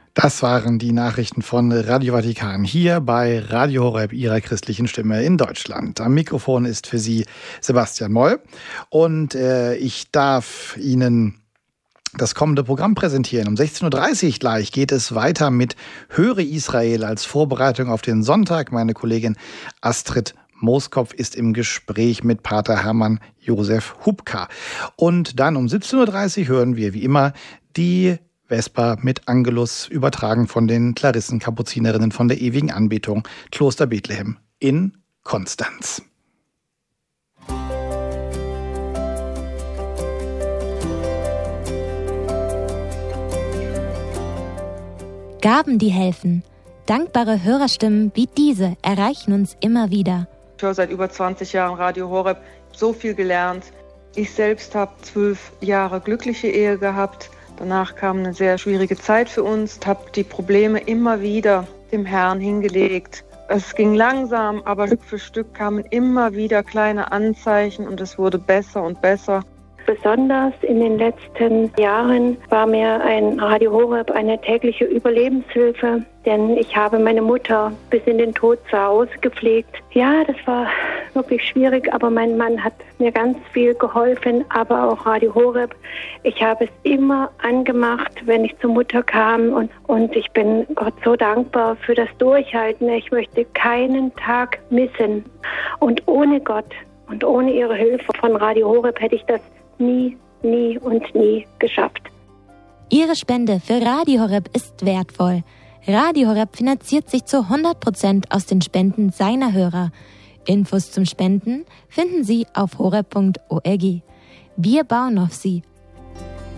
Das waren die Nachrichten von Radio Vatikan hier bei Radio Horeb, Ihrer christlichen Stimme in Deutschland. Am Mikrofon ist für Sie Sebastian Moll und ich darf Ihnen das kommende Programm präsentieren. Um 16.30 Uhr gleich geht es weiter mit Höre Israel als Vorbereitung auf den Sonntag. Meine Kollegin Astrid Mooskopf ist im Gespräch mit Pater Hermann Josef Hubka. Und dann um 17.30 Uhr hören wir wie immer die Vesper mit Angelus, übertragen von den Klarissen-Kapuzinerinnen von der ewigen Anbetung, Kloster Bethlehem in Konstanz. Gaben, die helfen. Dankbare Hörerstimmen wie diese erreichen uns immer wieder. Ich höre seit über 20 Jahren Radio Horeb, so viel gelernt. Ich selbst habe 12 Jahre glückliche Ehe gehabt. Danach kam eine sehr schwierige Zeit für uns, habe die Probleme immer wieder dem Herrn hingelegt. Es ging langsam, aber Stück für Stück kamen immer wieder kleine Anzeichen und es wurde besser und besser. Besonders in den letzten Jahren war mir ein Radio Horeb eine tägliche Überlebenshilfe, denn ich habe meine Mutter bis in den Tod zu Hause gepflegt. Ja, das war wirklich schwierig, aber mein Mann hat mir ganz viel geholfen, aber auch Radio Horeb. Ich habe es immer angemacht, wenn ich zur Mutter kam und ich bin Gott so dankbar für das Durchhalten. Ich möchte keinen Tag missen. Und ohne Gott und ohne Ihre Hilfe von Radio Horeb hätte ich das nie geschafft. Ihre Spende für Radio Horeb ist wertvoll. Radio Horeb finanziert sich zu 100% aus den Spenden seiner Hörer. Infos zum Spenden finden Sie auf horeb.org. Wir bauen auf Sie